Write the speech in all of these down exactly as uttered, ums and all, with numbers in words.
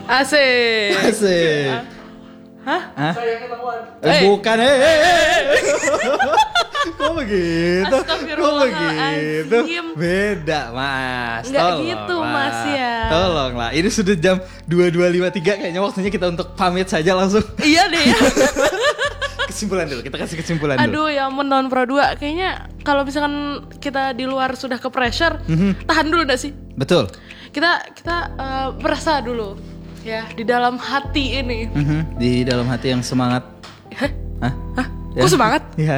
Asik. Asik. Hah? Hah? Saya ketahuan. Eh, bukan, eh, eh, eh. Kok begitu? Kok Astagfirullahaladzim. begitu? Beda, Mas. Nggak Tolong gitu, lah. Mas, ya. Tolonglah. Ini sudah jam dua puluh dua lima puluh tiga, kayaknya waktunya kita untuk pamit saja langsung. Iya deh ya. Kesimpulan dulu, kita kasih kesimpulan dulu. Aduh ya ampun non Pro dua. Kayaknya kalau misalkan kita di luar sudah ke pressure, Mhm. tahan dulu dah sih. Betul. Kita kita uh, berasa dulu ya di dalam hati ini. Mhm. Di dalam hati yang semangat. Hah? Hah? Hah? Kok semangat? Iya.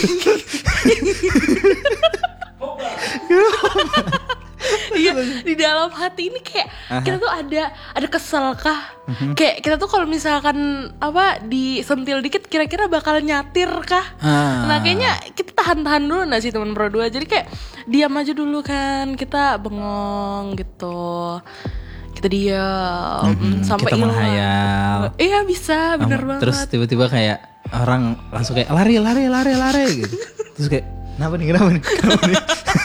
Iya, di dalam hati ini kayak Aha. kita tuh ada ada kesel kah? Mhm. Kayak kita tuh kalau misalkan apa disentil dikit kira-kira bakal nyatir kah? Ah. Nah, kayaknya kita tahan-tahan dulu nah sih teman Pro dua. Jadi kayak diam aja dulu kan. Kita bengong gitu. Kita diam Mhm, sampai kita hilang. menghayal. Iya, bisa, bener Am- banget. Terus tiba-tiba kayak orang langsung kayak lari lari lari lari gitu. Terus kayak kenapa nih kenapa nih kenapa nih?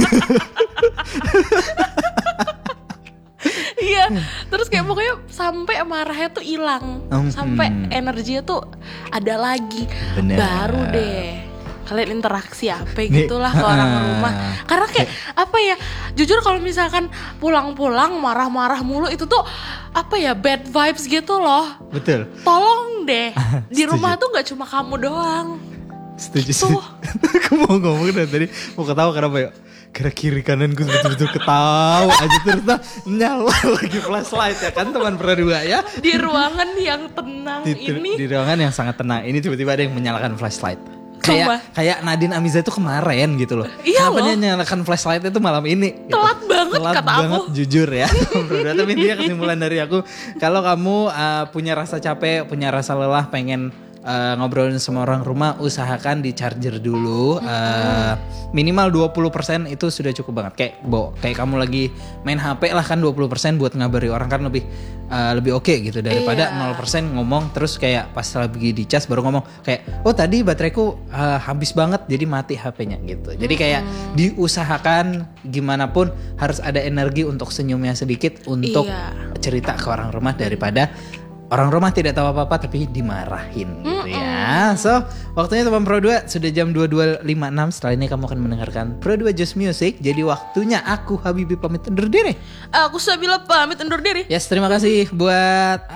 Iya, terus kayak pokoknya sampai marahnya tuh hilang, Hmm. sampai energinya tuh ada lagi. Bener. Baru deh kalian interaksi apa Nih, gitulah ke orang ah. rumah. Karena kayak apa ya? Jujur kalau misalkan pulang-pulang marah-marah mulu itu tuh apa ya? Bad vibes gitu loh. Betul. Tolong deh, di Setuju. rumah tuh nggak cuma kamu doang. Setuju Tuh. sih. Aku mau ngomong dari tadi mau ketawa kenapa ya? Karena kiri kanan gue betul-betul ketawa aja terus nah, nyala lagi flashlight ya kan teman Pro dua ya. Di ruangan yang tenang Di, ini. di ruangan yang sangat tenang ini tiba-tiba ada yang menyalakan flashlight. Coba. Kayak kayak Nadine Amiza itu kemarin gitu loh. Iya Kenapa loh. dia nyalakan flashlight itu malam ini? Gitu. Telat banget Telat kata banget, aku. jujur ya. Bro, tapi dia kesimpulan dari aku kalau kamu uh, punya rasa capek, punya rasa lelah, pengen uh, ngobrolin sama orang rumah, usahakan di charger dulu. Uh, minimal dua puluh persen itu sudah cukup banget. Kayak bo, kayak kamu lagi main H P lah kan dua puluh persen buat ngabari orang kan lebih uh, lebih oke gitu daripada Iya. nol persen ngomong terus kayak pas lagi di cas baru ngomong kayak oh tadi bateraiku uh, habis banget jadi mati H P-nya gitu. Jadi kayak diusahakan gimana pun harus ada energi untuk senyumnya sedikit untuk Iya. cerita ke orang rumah daripada orang rumah tidak tahu apa-apa tapi dimarahin gitu ya. So, waktunya teman Pro dua sudah jam dua puluh dua lima puluh enam. Setelah ini kamu akan mendengarkan Pro dua Just Music. Jadi waktunya aku Habibie pamit undur diri. Aku Sabila pamit undur diri. Yes, terima kasih buat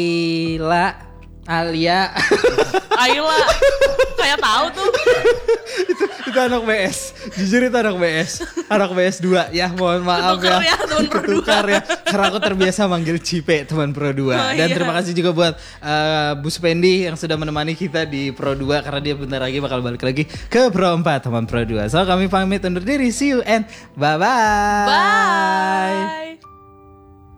Ayla, Alia. Ayla, kayak tahu tuh. itu, itu anak B S. Jujur itu anak B S. Anak B S dua ya, mohon maaf Ketukar ya. ya, teman Pro dua. Ketukar ya. Karena aku terbiasa manggil Cipe teman Pro dua. Oh, Dan iya. terima kasih juga buat uh, Bu Spendi yang sudah menemani kita di Pro dua karena dia bentar lagi bakal balik lagi ke Pro empat teman Pro dua. So kami pamit undur diri. See you and bye-bye. Bye.